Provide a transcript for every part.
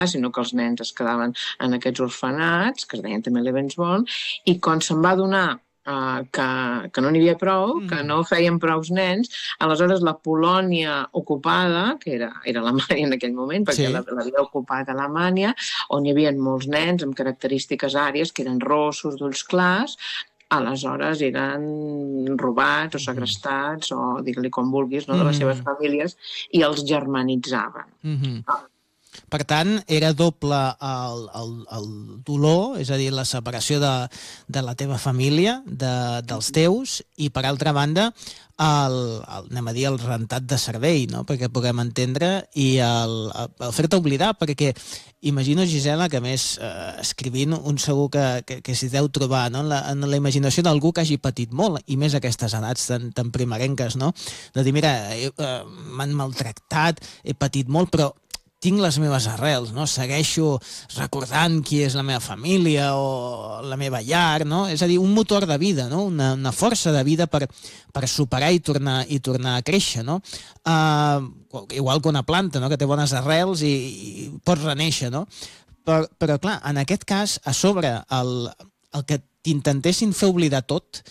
sinó que els nens es quedaven en aquests orfenats, que es deien també Lebensborn, i quan se'n va adonar que no n'hi havia prou, que no feien prous nens, aleshores la Polònia ocupada, que era Alemanya en aquell moment, perquè l'havia ocupat Alemanya, on hi havia molts nens amb característiques àries, que eren rossos, d'ulls clars, aleshores eren robats o segrestats, o digue-li com vulguis, de les seves famílies, i els germanitzaven. Per tant, era doble el dolor, és a dir, la separació de la teva família, dels teus, i per altra banda, anem a dir, el rentat de cervell, no?, perquè puguem entendre, i el fer-te oblidar, perquè imagino, Gisela, que a més, escrivint, un segur que s'hi deu trobar, no?, en la imaginació d'algú que hagi patit molt, i més a aquestes edats tan primerenques, no?, de dir, mira, m'han maltractat, he patit molt, però tinc les meves arrels, no? Segueixo recordant qui és la meva família o la meva llar, no? És a dir, un motor de vida, no? Una força de vida per superar i tornar a créixer, no? Igual que una planta, no? Que té bones arrels i pots renéixer, no? Però clar, en aquest cas, a sobre, el que t'intentessin fer oblidar tot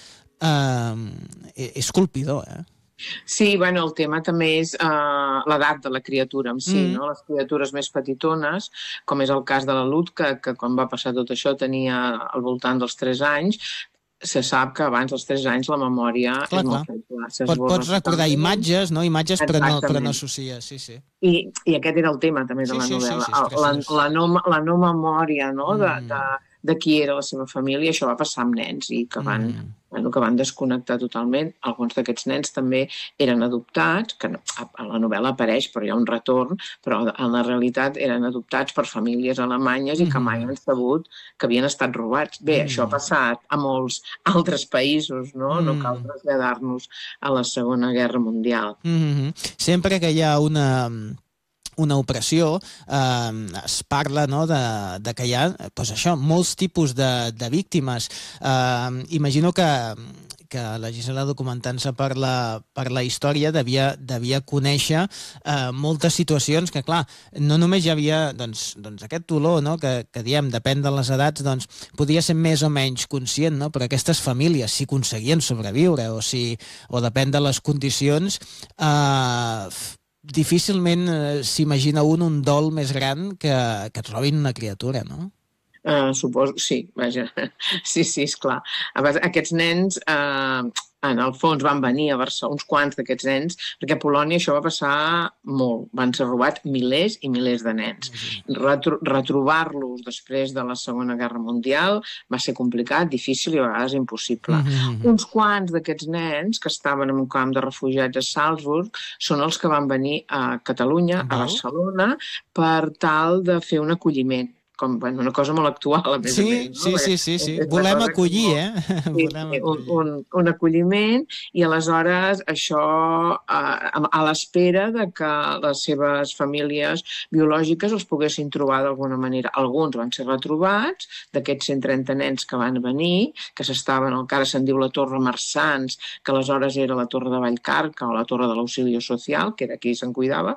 és colpidor, Sí, bueno, el tema també és l'edat de la criatura en si, no? Les criatures més petitones, com és el cas de la Ludka, que quan va passar tot això tenia al voltant dels 3 anys, se sap que abans dels 3 anys la memòria és molt feble. Pots recordar imatges, no? Imatges, però no associes, sí. I aquest era el tema també de la novel·la, la no memòria, no?, de qui era la seva família. Això va passar amb nens i que van desconnectar totalment. Alguns d'aquests nens també eren adoptats, que a la novel·la apareix, però hi ha un retorn, però en la realitat eren adoptats per famílies alemanyes i que mai han sabut que havien estat robats. Bé, això ha passat a molts altres països, no? No cal traslladar-nos a la Segona Guerra Mundial. Sempre que hi ha una opressió, es parla, no?, de que hi ha, doncs això, molts tipus de víctimes. Imagino que la Gisela, documentant-se per la història, devia conèixer moltes situacions que, clar, no només hi havia doncs aquest dolor, no?, que diem, depèn de les edats, doncs podia ser més o menys conscient, no?, però aquestes famílies, si aconseguien sobreviure o depèn de les condicions, difícilment s'imagina un dol més gran que et robin una criatura, no? Suposo, sí, vaja. Sí, esclar. Aquests nens, en el fons, van venir a Barcelona, uns quants d'aquests nens, perquè a Polònia això va passar molt. Van ser robats milers i milers de nens. Retrobar-los després de la Segona Guerra Mundial va ser complicat, difícil i a vegades impossible. Uns quants d'aquests nens que estaven en un camp de refugiats a Salzburg són els que van venir a Catalunya, a Barcelona, per tal de fer un acolliment. Una cosa molt actual, a més a més. Sí. Volem acollir, Un acolliment, i aleshores això a l'espera de que les seves famílies biològiques els poguessin trobar d'alguna manera. Alguns van ser retrobats, d'aquests 130 nens que van venir, que s'estaven, el que ara se'n diu la Torre Marsans, que aleshores era la Torre de Vallcarca o la Torre de l'Auxilio Social, que era qui se'n cuidava,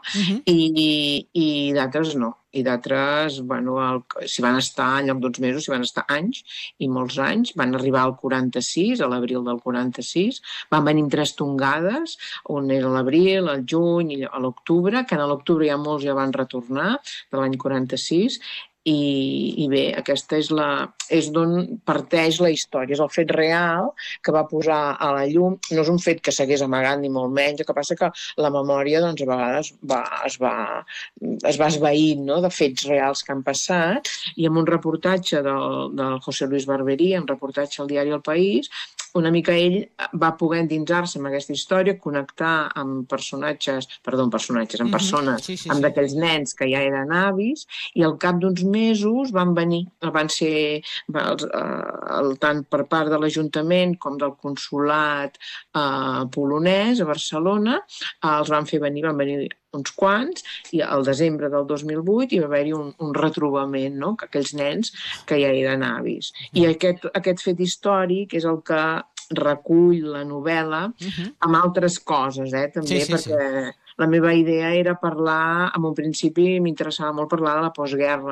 i d'altres no. I d'altres, s'hi van estar, en lloc d'11 mesos, s'hi van estar anys i molts anys. Van arribar al 46, a l'abril del 46. Van venir amb 3 tongades, on era l'abril, el juny i a l'octubre, que a l'octubre ja molts ja van retornar, de l'any 46, i bé, aquesta és d'on parteix la història, és el fet real que va posar a la llum. No és un fet que s'hagués amagat ni molt menys, el que passa que la memòria a vegades es va esvaint, no?, de fets reals que han passat, i amb un reportatge del José Luis Barberí, un reportatge al diari El País, una mica ell va poder endinsar-se en aquesta història, connectar amb persones, amb d'aquells nens que ja eren avis, i al cap d'uns mesos van ser tant per part de l'Ajuntament com del Consolat polonès a Barcelona, els van venir uns quants, i al desembre del 2008 hi va haver-hi un retrobament, no?, que aquells nens que ja eren avis. I aquest fet històric és el que recull la novel·la amb altres coses, també, perquè la meva idea era parlar, en un principi m'interessava molt parlar de la postguerra,